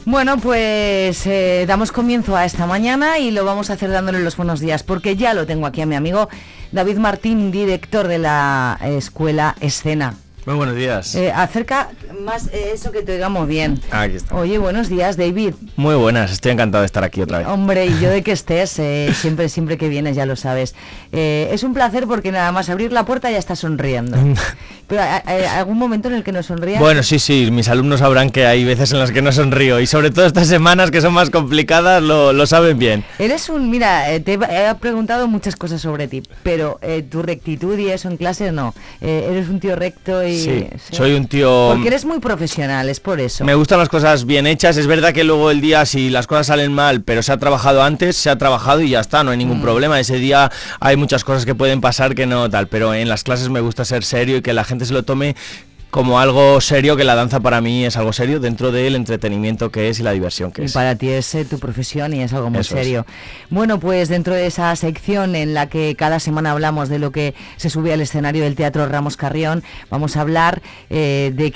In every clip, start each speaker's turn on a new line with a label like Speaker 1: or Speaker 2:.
Speaker 1: Bueno, pues damos comienzo a esta mañana y lo vamos a hacer dándole los buenos días, porque ya lo tengo aquí a mi amigo David Martín, director de la escuela Escena.
Speaker 2: Muy buenos días.
Speaker 1: Acerca más eso, que te oigamos bien.
Speaker 2: Aquí está.
Speaker 1: Oye, buenos días, David.
Speaker 2: Muy buenas, estoy encantado de estar aquí otra vez.
Speaker 1: Hombre, y yo de que estés, siempre que vienes, ya lo sabes. Es un placer porque nada más abrir la puerta ya estás sonriendo. Pero ¿hay algún momento en el que no sonrías?
Speaker 2: Bueno, sí, mis alumnos sabrán que hay veces en las que no sonrío y sobre todo estas semanas que son más complicadas lo saben bien.
Speaker 1: Mira, te he preguntado muchas cosas sobre ti, pero tu rectitud y eso en clase no. Eres un tío recto y...
Speaker 2: Sí, soy un tío...
Speaker 1: Porque eres muy profesional, es por eso.
Speaker 2: Me gustan las cosas bien hechas, es verdad que luego el día si las cosas salen mal, pero se ha trabajado antes, se ha trabajado y ya está, no hay ningún problema. Ese día hay muchas cosas que pueden pasar que no tal, pero en las clases me gusta ser serio y que la gente se lo tome como algo serio, que la danza para mí es algo serio dentro del entretenimiento que es y la diversión que es.
Speaker 1: Para ti es tu profesión y es algo muy
Speaker 2: Eso
Speaker 1: serio. Bueno, pues dentro de esa sección en la que cada semana hablamos de lo que se sube al escenario del Teatro Ramos Carrión, vamos a hablar de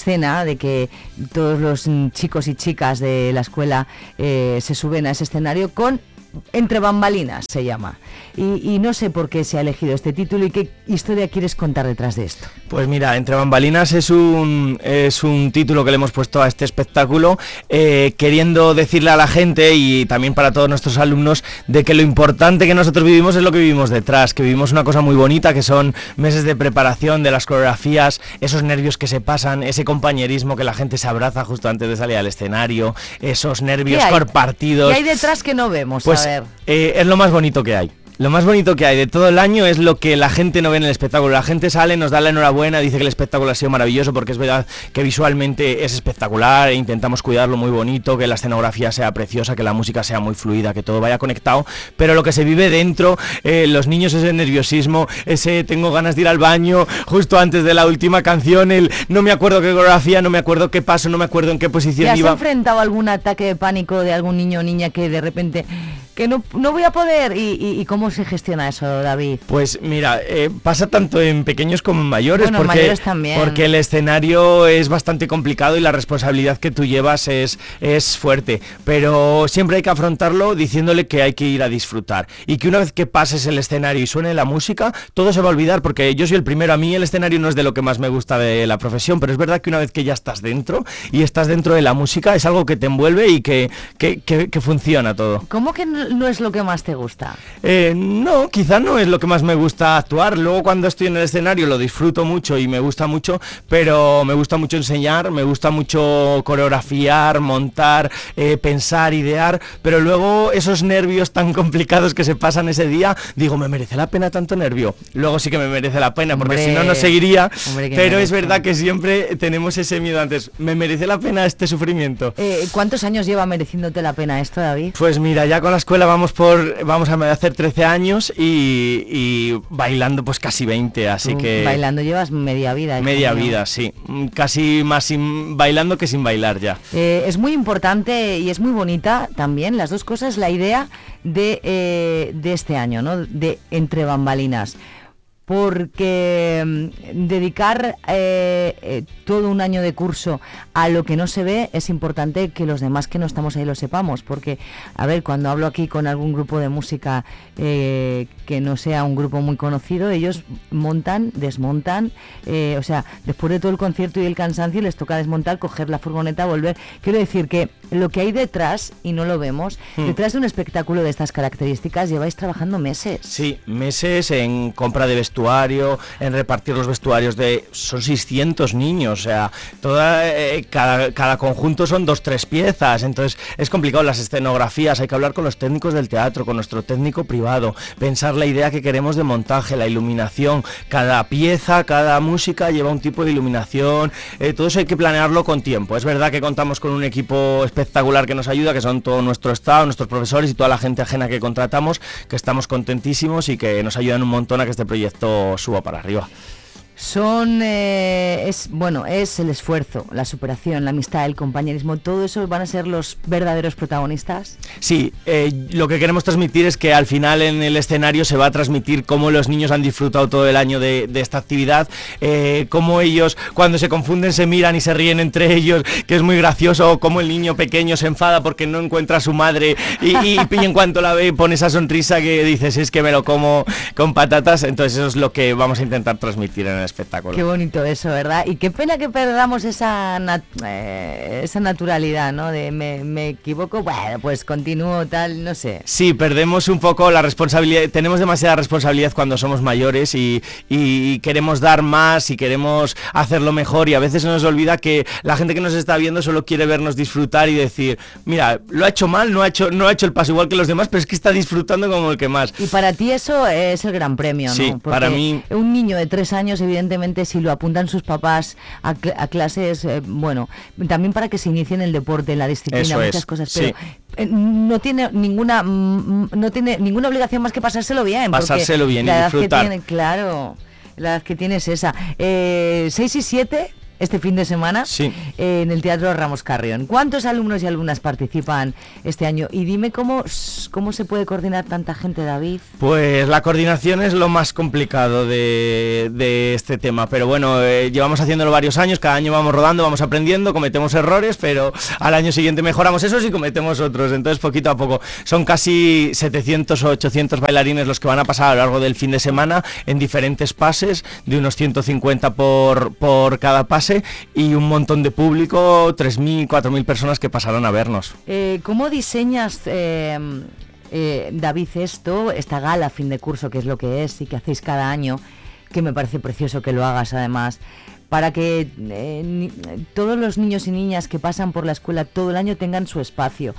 Speaker 1: que todos los chicos y chicas de la escuela se suben a ese escenario con Entre Bambalinas, se llama. Y no sé por qué se ha elegido este título y qué historia quieres contar detrás de esto.
Speaker 2: Pues mira, Entre Bambalinas es un título que le hemos puesto a este espectáculo, queriendo decirle a la gente y también para todos nuestros alumnos de que lo importante que nosotros vivimos es lo que vivimos detrás, que vivimos una cosa muy bonita, que son meses de preparación de las coreografías, esos nervios que se pasan, ese compañerismo que la gente se abraza justo antes de salir al escenario, esos nervios compartidos.
Speaker 1: ¿Qué hay detrás que no vemos?
Speaker 2: Pues
Speaker 1: a ver.
Speaker 2: Es lo más bonito que hay. Lo más bonito que hay de todo el año es lo que la gente no ve en el espectáculo. La gente sale, nos da la enhorabuena, dice que el espectáculo ha sido maravilloso, porque es verdad que visualmente es espectacular e intentamos cuidarlo muy bonito, que la escenografía sea preciosa, que la música sea muy fluida, que todo vaya conectado, pero lo que se vive dentro, los niños, ese nerviosismo, ese tengo ganas de ir al baño justo antes de la última canción, el no me acuerdo qué coreografía, no me acuerdo qué paso, no me acuerdo en qué posición iba.
Speaker 1: ¿Te has enfrentado a algún ataque de pánico de algún niño o niña que de repente que no voy a poder? ¿Y cómo se gestiona eso, David?
Speaker 2: Pues mira, pasa tanto en pequeños como en mayores,
Speaker 1: bueno, mayores también.
Speaker 2: Porque el escenario es bastante complicado y la responsabilidad que tú llevas es fuerte, pero siempre hay que afrontarlo diciéndole que hay que ir a disfrutar y que una vez que pases el escenario y suene la música, todo se va a olvidar, porque yo soy el primero, a mí el escenario no es de lo que más me gusta de la profesión, pero es verdad que una vez que ya estás dentro y estás dentro de la música, es algo que te envuelve y que funciona todo.
Speaker 1: ¿Cómo que no es lo que más te gusta?
Speaker 2: No, quizá no es lo que más me gusta actuar. Luego cuando estoy en el escenario lo disfruto mucho y me gusta mucho, pero me gusta mucho enseñar, me gusta mucho coreografiar, montar, pensar, idear, pero luego esos nervios tan complicados que se pasan ese día, digo, ¿me merece la pena tanto nervio? Luego sí que me merece la pena, porque si no, no seguiría, pero es verdad que siempre tenemos ese miedo antes. ¿Me merece la pena este sufrimiento?
Speaker 1: ¿Cuántos años lleva mereciéndote la pena esto, David?
Speaker 2: Pues mira, ya con la escuela vamos a hacer 13 años y bailando pues casi 20, así que...
Speaker 1: Bailando llevas media vida.
Speaker 2: Media vida, sí. Casi más bailando que sin bailar ya.
Speaker 1: Es muy importante y es muy bonita también, las dos cosas, la idea de este año, ¿no? De Entre Bambalinas. Porque dedicar todo un año de curso a lo que no se ve es importante que los demás que no estamos ahí lo sepamos, porque, a ver, cuando hablo aquí con algún grupo de música que no sea un grupo muy conocido, ellos montan, desmontan, o sea, después de todo el concierto y el cansancio les toca desmontar, coger la furgoneta, volver. Quiero decir que lo que hay detrás, y no lo vemos, detrás de un espectáculo de estas características lleváis trabajando meses.
Speaker 2: Sí, meses en compra de vestuario, en repartir los vestuarios son 600 niños, o sea, cada conjunto son 2-3 piezas, entonces es complicado. Las escenografías, hay que hablar con los técnicos del teatro, con nuestro técnico privado, pensar la idea que queremos de montaje, la iluminación, cada pieza, cada música lleva un tipo de iluminación, todo eso hay que planearlo con tiempo. Es verdad que contamos con un equipo espectacular que nos ayuda, que son todo nuestro staff, nuestros profesores y toda la gente ajena que contratamos, que estamos contentísimos y que nos ayudan un montón a que este proyecto suba para arriba.
Speaker 1: Es el esfuerzo, la superación, la amistad, el compañerismo, todo eso van a ser los verdaderos protagonistas.
Speaker 2: Sí, lo que queremos transmitir es que al final en el escenario se va a transmitir cómo los niños han disfrutado todo el año de esta actividad, cómo ellos cuando se confunden se miran y se ríen entre ellos, que es muy gracioso, cómo el niño pequeño se enfada porque no encuentra a su madre y en cuanto la ve pone esa sonrisa que dices, es que me lo como con patatas. Entonces eso es lo que vamos a intentar transmitir en el espectáculo.
Speaker 1: Qué bonito eso, ¿verdad? Y qué pena que perdamos esa naturalidad, ¿no? De me equivoco, bueno, pues continúo tal, no sé.
Speaker 2: Sí, perdemos un poco la responsabilidad, tenemos demasiada responsabilidad cuando somos mayores y queremos dar más y queremos hacerlo mejor, y a veces se nos olvida que la gente que nos está viendo solo quiere vernos disfrutar y decir, mira, lo ha hecho mal, no ha hecho el paso igual que los demás, pero es que está disfrutando como el que más.
Speaker 1: Y para ti eso es el gran premio, ¿no?
Speaker 2: Sí,
Speaker 1: porque
Speaker 2: para mí...
Speaker 1: un niño de 3 años, evidentemente, si lo apuntan sus papás a clases, bueno, también para que se inicie en el deporte, en la disciplina, muchas cosas, pero sí, no tiene ninguna obligación más que pasárselo bien.
Speaker 2: Pasárselo bien y disfrutar.
Speaker 1: La edad que tiene es esa. 6 y 7... este fin de semana,
Speaker 2: sí,
Speaker 1: en el Teatro Ramos Carrión. ¿Cuántos alumnos y alumnas participan este año? Y dime cómo se puede coordinar tanta gente, David.
Speaker 2: Pues la coordinación es lo más complicado de este tema, pero bueno, llevamos haciéndolo varios años, cada año vamos rodando, vamos aprendiendo, cometemos errores, pero al año siguiente mejoramos esos y cometemos otros, entonces poquito a poco. Son casi 700 o 800 bailarines los que van a pasar a lo largo del fin de semana en diferentes pases, de unos 150 por cada pase, y un montón de público, 3.000, 4.000 personas que pasarán a vernos.
Speaker 1: ¿Cómo diseñas, David, esta gala fin de curso, que es lo que es y que hacéis cada año, que me parece precioso que lo hagas además, para que todos los niños y niñas que pasan por la escuela todo el año tengan su espacio,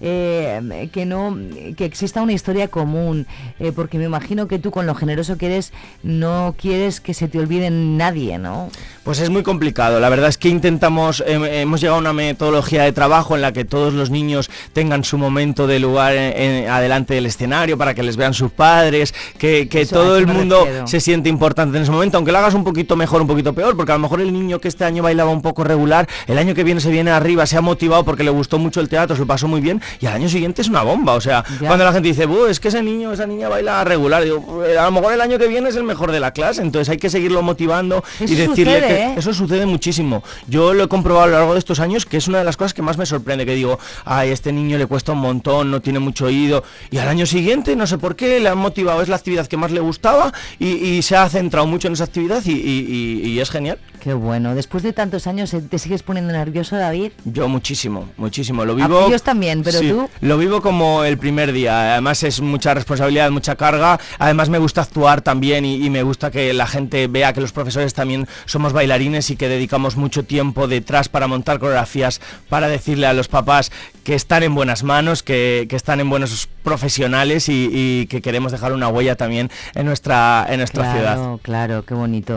Speaker 1: que exista una historia común, porque me imagino que tú, con lo generoso que eres, no quieres que se te olvide nadie, ¿no?
Speaker 2: Pues es muy complicado, la verdad es que hemos llegado a una metodología de trabajo en la que todos los niños tengan su momento de lugar adelante del escenario, para que les vean sus padres, que todo el mundo se siente importante en ese momento, aunque lo hagas un poquito mejor, un poquito peor, porque a lo mejor el niño que este año bailaba un poco regular, el año que viene se viene arriba, se ha motivado porque le gustó mucho el teatro, se lo pasó muy bien, y al año siguiente es una bomba. O sea, cuando la gente dice, es que ese niño, esa niña baila regular, digo, a lo mejor el año que viene es el mejor de la clase, entonces hay que seguirlo motivando y decirle que eso sucede muchísimo. Yo lo he comprobado a lo largo de estos años, que es una de las cosas que más me sorprende, que digo, ay, este niño le cuesta un montón, no tiene mucho oído, y al año siguiente, no sé por qué, le han motivado, es la actividad que más le gustaba y se ha centrado mucho en esa actividad y es genial.
Speaker 1: Qué bueno. Después de tantos años, ¿te sigues poniendo nervioso, David?
Speaker 2: Yo muchísimo. Lo vivo.
Speaker 1: Yo también, pero sí, tú.
Speaker 2: Lo vivo como el primer día. Además es mucha responsabilidad, mucha carga. Además me gusta actuar también y me gusta que la gente vea que los profesores también somos bailarines y que dedicamos mucho tiempo detrás para montar coreografías, para decirle a los papás que están en buenas manos, que están en buenos profesionales y que queremos dejar una huella también en nuestra ciudad.
Speaker 1: Claro, qué bonito.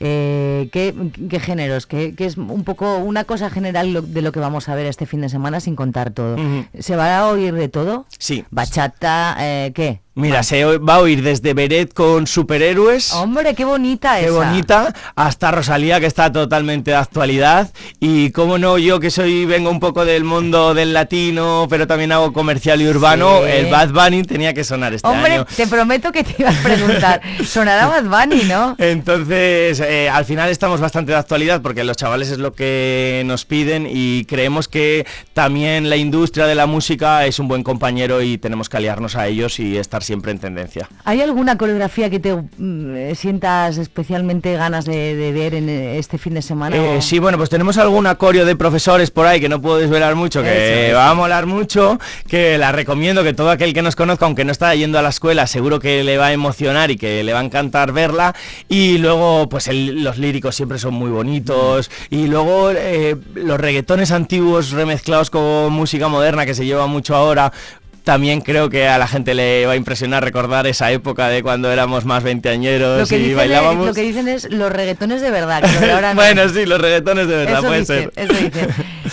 Speaker 1: ¿Qué géneros? Que es un poco una cosa general de lo que vamos a ver este fin de semana, sin contar todo. Uh-huh. ¿Se va a oír de todo?
Speaker 2: Sí.
Speaker 1: Bachata, ¿qué?
Speaker 2: Mira, se va a oír desde Beret con Superhéroes.
Speaker 1: ¡Hombre, qué bonita esa!
Speaker 2: ¡Qué bonita! Hasta Rosalía, que está totalmente de actualidad. Y cómo no, yo que vengo un poco del mundo del latino, pero también hago comercial y urbano, sí, el Bad Bunny tenía que sonar este año.
Speaker 1: Hombre, te prometo que te iba a preguntar, sonará Bad Bunny, ¿no?
Speaker 2: Entonces, al final estamos bastante de actualidad, porque los chavales es lo que nos piden y creemos que también la industria de la música es un buen compañero y tenemos que aliarnos a ellos y estar siempre en tendencia.
Speaker 1: ¿Hay alguna coreografía que te sientas especialmente ganas de ver en este fin de semana?
Speaker 2: Sí, bueno, pues tenemos alguna coreo de profesores por ahí que no puedo desvelar mucho, que va a molar mucho, que la recomiendo, que todo aquel que nos conozca, aunque no está yendo a la escuela, seguro que le va a emocionar y que le va a encantar verla. Y luego, pues los líricos siempre son muy bonitos, y luego los reggaetones antiguos remezclados con música moderna, que se lleva mucho ahora, también creo que a la gente le va a impresionar recordar esa época de cuando éramos más veinteañeros y bailábamos.
Speaker 1: Lo que dicen es los reggaetones de verdad. Que ahora
Speaker 2: bueno, sí, los reggaetones de verdad, puede ser.
Speaker 1: Eso dicen.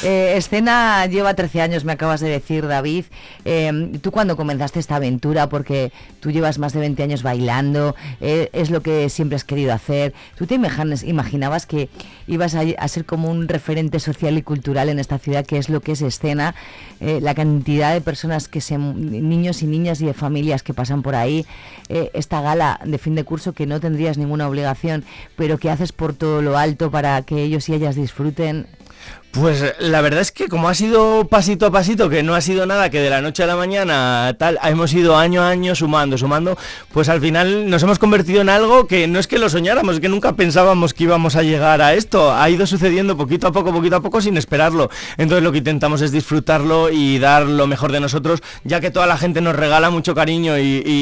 Speaker 1: Escena lleva 13 años, me acabas de decir, David. Tú cuando comenzaste esta aventura, porque tú llevas más de 20 años bailando, es lo que siempre has querido hacer. ¿Tú te imaginabas que ibas a ser como un referente social y cultural en esta ciudad, que es lo que es Escena? La cantidad de personas niños y niñas y de familias que pasan por ahí, esta gala de fin de curso que no tendrías ninguna obligación, pero que haces por todo lo alto para que ellos y ellas disfruten.
Speaker 2: Pues la verdad es que como ha sido pasito a pasito, que no ha sido nada que de la noche a la mañana tal, hemos ido año a año sumando, pues al final nos hemos convertido en algo que no es que lo soñáramos, es que nunca pensábamos que íbamos a llegar a esto, ha ido sucediendo poquito a poco sin esperarlo. Entonces lo que intentamos es disfrutarlo y dar lo mejor de nosotros, ya que toda la gente nos regala mucho cariño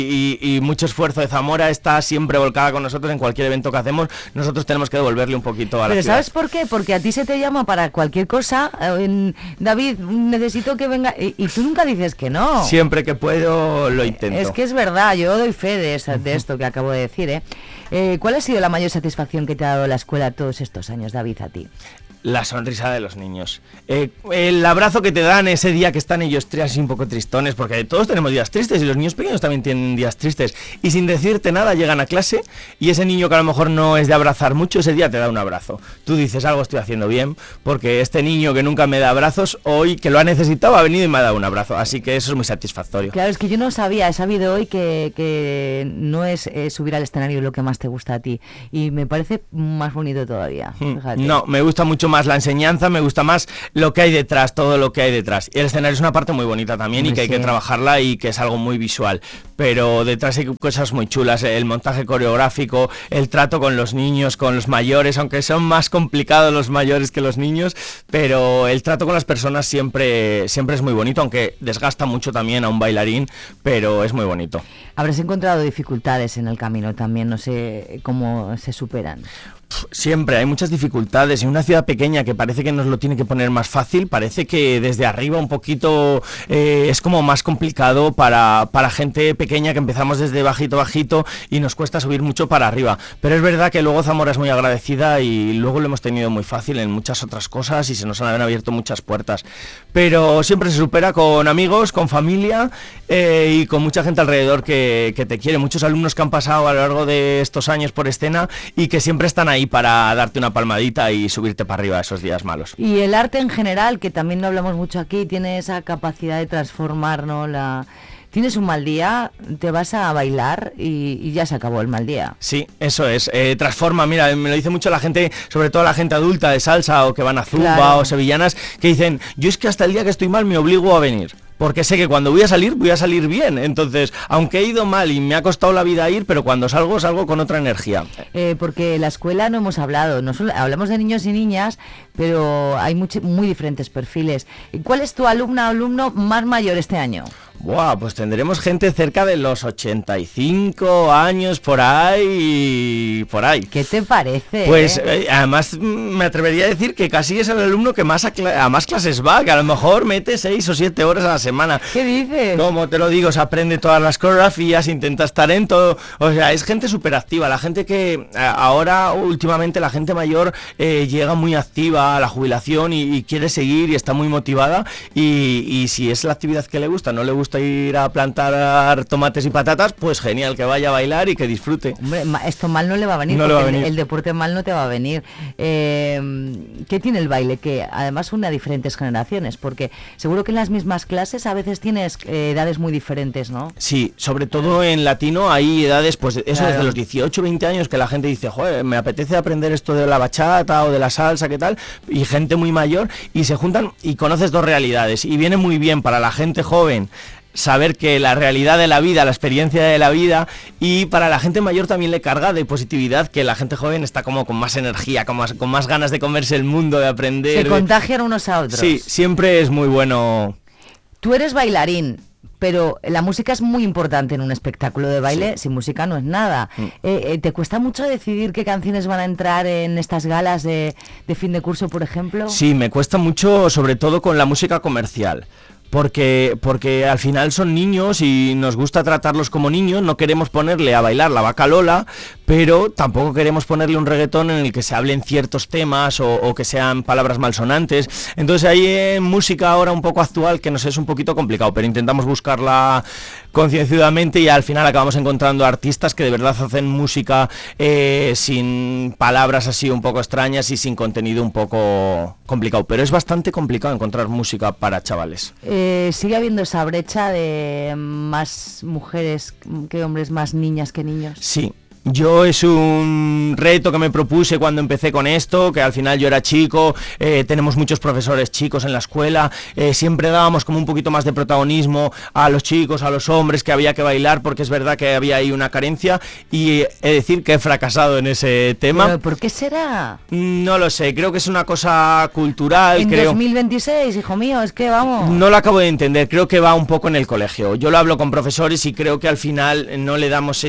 Speaker 2: y mucho esfuerzo. De Zamora está siempre volcada con nosotros en cualquier evento que hacemos, nosotros tenemos que devolverle un poquito a la ciudad.
Speaker 1: Pero ¿sabes por qué? Porque a ti se te llama para cualquier cosa, David, necesito que venga, y tú nunca dices que no.
Speaker 2: Siempre que puedo lo intento.
Speaker 1: Es que es verdad, yo doy fe de esto que acabo de decir. ¿Cuál ha sido la mayor satisfacción que te ha dado la escuela todos estos años, David, a ti?
Speaker 2: La sonrisa de los niños, el abrazo que te dan ese día que están ellos así un poco tristones, porque todos tenemos días tristes y los niños pequeños también tienen días tristes, y sin decirte nada llegan a clase y ese niño que a lo mejor no es de abrazar mucho, ese día te da un abrazo. Tú dices, algo estoy haciendo bien, porque este niño que nunca me da abrazos, hoy que lo ha necesitado ha venido y me ha dado un abrazo, así que eso es muy satisfactorio.
Speaker 1: Claro, es que yo no sabía, he sabido hoy que no es subir al escenario lo que más te gusta a ti, y me parece más bonito todavía. Fíjate.
Speaker 2: No, me gusta mucho más la enseñanza, me gusta más lo que hay detrás, todo lo que hay detrás. Y el escenario es una parte muy bonita también, y que hay que trabajarla, y que es algo muy visual. Pero detrás hay cosas muy chulas, el montaje coreográfico, el trato con los niños, con los mayores, aunque son más complicados los mayores que los niños, pero el trato con las personas siempre es muy bonito, aunque desgasta mucho también a un bailarín, pero es muy bonito.
Speaker 1: Habrás encontrado dificultades en el camino también, no sé cómo se superan.
Speaker 2: Siempre hay muchas dificultades, y una ciudad pequeña que parece que nos lo tiene que poner más fácil, parece que desde arriba un poquito es como más complicado para gente pequeña, que empezamos desde bajito y nos cuesta subir mucho para arriba. Pero es verdad que luego Zamora es muy agradecida y luego lo hemos tenido muy fácil en muchas otras cosas y se nos han abierto muchas puertas. Pero siempre se supera con amigos, con familia y con mucha gente alrededor que te quiere. Muchos alumnos que han pasado a lo largo de estos años por Escena y que siempre están ahí para darte una palmadita y subirte para arriba esos días malos.
Speaker 1: Y el arte en general, que también no hablamos mucho aquí, tiene esa capacidad de transformar, ¿no? Tienes un mal día, te vas a bailar y ya se acabó el mal día.
Speaker 2: Sí, eso es, transforma, mira, me lo dice mucho la gente, sobre todo la gente adulta de salsa o que van a zumba, claro, o sevillanas, que dicen, yo es que hasta el día que estoy mal me obligo a venir. Porque sé que cuando voy a salir bien. Entonces, aunque he ido mal y me ha costado la vida ir, pero cuando salgo con otra energía.
Speaker 1: Porque la escuela no hemos hablado, hablamos de niños y niñas, pero hay muy diferentes perfiles. ¿Cuál es tu alumno más mayor este año?
Speaker 2: Buah, pues tendremos gente cerca de los 85 años por ahí.
Speaker 1: ¿Qué te parece?
Speaker 2: Pues además me atrevería a decir que casi es el alumno que más a más clases va, que a lo mejor mete 6 o 7 horas a la semana.
Speaker 1: ¿Qué dices?
Speaker 2: Como te lo digo, se aprende todas las coreografías, intenta estar en todo, o sea, es gente súper activa, la gente que ahora últimamente la gente mayor llega muy activa a la jubilación y quiere seguir y está muy motivada y si es la actividad que le gusta, no le gusta ir a plantar tomates y patatas, pues genial, que vaya a bailar y que disfrute.
Speaker 1: Hombre, esto mal no le va a venir, porque el deporte mal no te va a venir. ¿Qué tiene el baile? Que además une a diferentes generaciones, porque seguro que en las mismas clases a veces tienes edades muy diferentes, ¿no?
Speaker 2: Sí, sobre todo en latino hay edades, pues eso, claro, desde los 18, 20 años que la gente dice, joder, me apetece aprender esto de la bachata o de la salsa, ¿qué tal? Y gente muy mayor, y se juntan y conoces dos realidades, y viene muy bien para la gente joven saber que la realidad de la vida, la experiencia de la vida, y para la gente mayor también le carga de positividad, que la gente joven está como con más energía, con más ganas de comerse el mundo, de aprender.
Speaker 1: Se contagian unos a otros.
Speaker 2: Sí, siempre es muy bueno.
Speaker 1: Tú eres bailarín, pero la música es muy importante en un espectáculo de baile, sí. Sin música no es nada. ¿Te cuesta mucho decidir qué canciones van a entrar en estas galas de fin de curso, por ejemplo?
Speaker 2: Sí, me cuesta mucho, sobre todo con la música comercial. porque al final son niños y nos gusta tratarlos como niños, no queremos ponerle a bailar la vaca Lola, pero tampoco queremos ponerle un reggaetón en el que se hablen ciertos temas o que sean palabras malsonantes. Entonces hay música ahora un poco actual que nos es un poquito complicado, pero intentamos buscarla concienciadamente y al final acabamos encontrando artistas que de verdad hacen música sin palabras así un poco extrañas y sin contenido un poco complicado, pero es bastante complicado encontrar música para chavales.
Speaker 1: ¿Sigue habiendo esa brecha de más mujeres que hombres, más niñas que niños?
Speaker 2: Sí. Yo es un reto que me propuse cuando empecé con esto, que al final yo era chico, tenemos muchos profesores chicos en la escuela, siempre dábamos como un poquito más de protagonismo a los chicos, a los hombres, que había que bailar, porque es verdad que había ahí una carencia, y he de decir que he fracasado en ese tema.
Speaker 1: ¿Pero por qué será?
Speaker 2: No lo sé, creo que es una cosa cultural.
Speaker 1: En
Speaker 2: creo...
Speaker 1: 2026, hijo mío, es que vamos...
Speaker 2: No lo acabo de entender, creo que va un poco en el colegio. Yo lo hablo con profesores y creo que al final no le damos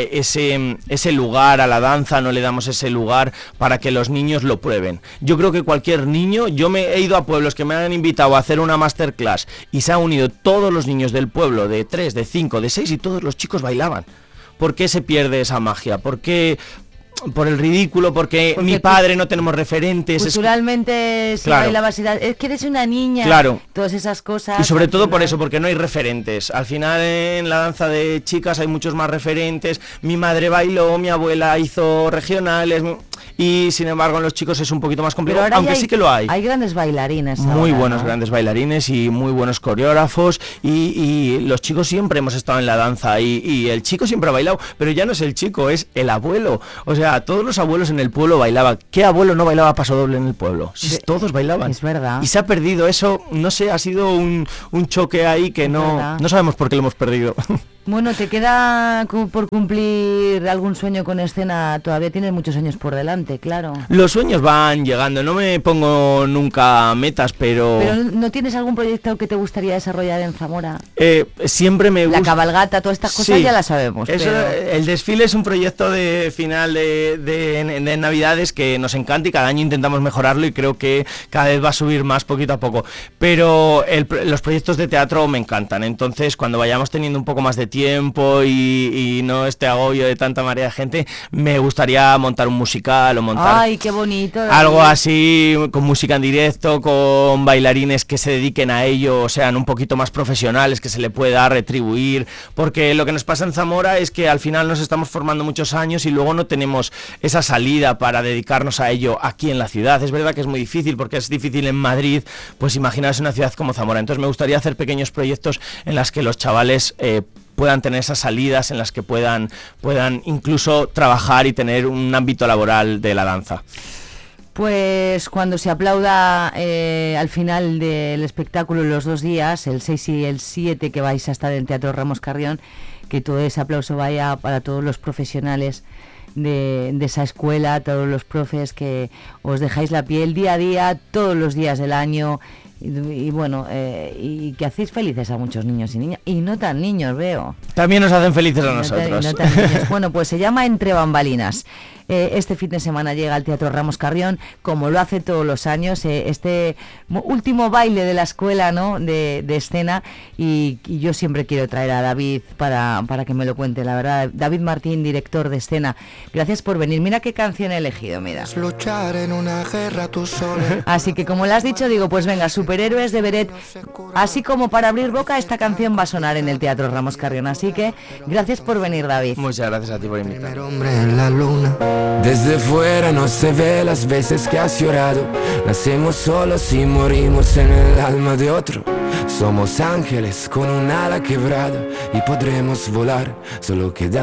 Speaker 2: ese lugar a la danza, no le damos ese lugar para que los niños lo prueben. Yo creo que cualquier niño, yo me he ido a pueblos que me han invitado a hacer una masterclass y se han unido todos los niños del pueblo, de 3, de 5, de 6, y todos los chicos bailaban. ¿Por qué se pierde esa magia? ¿Por qué? Por el ridículo, porque mi padre no tenemos referentes.
Speaker 1: Culturalmente si
Speaker 2: claro.
Speaker 1: bailabas, es que eres una niña,
Speaker 2: claro.
Speaker 1: Todas esas cosas.
Speaker 2: Y sobre todo por eso, porque no hay referentes. Al final en la danza de chicas hay muchos más referentes. Mi madre bailó, mi abuela hizo regionales, y sin embargo en los chicos es un poquito más complicado, aunque sí que lo hay.
Speaker 1: Hay grandes bailarines ahora,
Speaker 2: muy buenos,
Speaker 1: ¿no?
Speaker 2: Grandes bailarines y muy buenos coreógrafos, y los chicos siempre hemos estado en la danza, y el chico siempre ha bailado, pero ya no es el chico, es el abuelo. O sea, todos los abuelos en el pueblo bailaban. ¿Qué abuelo no bailaba pasodoble en el pueblo? Si todos bailaban.
Speaker 1: Es verdad.
Speaker 2: Y se ha perdido eso, no sé, ha sido un choque ahí que no sabemos por qué lo hemos perdido.
Speaker 1: Bueno, ¿te queda por cumplir algún sueño con escena? Todavía tienes muchos años por delante, claro.
Speaker 2: Los sueños van llegando, no me pongo nunca metas, pero...
Speaker 1: ¿Pero no tienes algún proyecto que te gustaría desarrollar en Zamora?
Speaker 2: Siempre me gusta...
Speaker 1: La cabalgata, todas estas cosas ya las sabemos.
Speaker 2: Eso, pero... El desfile es un proyecto de final de Navidades que nos encanta y cada año intentamos mejorarlo, y creo que cada vez va a subir más poquito a poco. Pero los proyectos de teatro me encantan, entonces cuando vayamos teniendo un poco más de tiempo y no este agobio de tanta marea de gente, me gustaría montar un musical o montar...
Speaker 1: ¡Ay, qué bonito!
Speaker 2: Algo así, con música en directo, con bailarines que se dediquen a ello, sean un poquito más profesionales, que se le pueda retribuir, porque lo que nos pasa en Zamora es que al final nos estamos formando muchos años y luego no tenemos esa salida para dedicarnos a ello aquí en la ciudad. Es verdad que es muy difícil, porque es difícil en Madrid, pues imaginaros una ciudad como Zamora. Entonces me gustaría hacer pequeños proyectos en las que los chavales puedan tener esas salidas, en las que puedan incluso trabajar y tener un ámbito laboral de la danza.
Speaker 1: Pues cuando se aplauda al final del espectáculo, los 2 días, el 6 y el 7, que vais a estar en el Teatro Ramos Carrión, que todo ese aplauso vaya para todos los profesionales de esa escuela, todos los profes que os dejáis la piel día a día, todos los días del año, y bueno, y que hacéis felices a muchos niños y niñas, y no tan niños, veo.
Speaker 2: También nos hacen felices a nosotros.
Speaker 1: No tan niños. Bueno, pues se llama Entre Bambalinas. Este fin de semana llega al Teatro Ramos Carrión, como lo hace todos los años, este último baile de la escuela, ¿no?, de escena, y yo siempre quiero traer a David para que me lo cuente, la verdad. David Martín, director de escena, gracias por venir. Mira qué canción he elegido, mira.
Speaker 3: Luchar en una guerra tú solo.
Speaker 1: Así que como lo has dicho, digo, pues venga, Superhéroes de Beret, así como para abrir boca, esta canción va a sonar en el Teatro Ramos Carrión, así que gracias por venir, David.
Speaker 2: Muchas gracias a ti por invitarme.
Speaker 3: Primer hombre en la luna. Desde fuera no se ve las veces que has llorado. Nacemos solos y morimos en el alma de otro. Somos ángeles con un ala quebrada y podremos volar, solo queda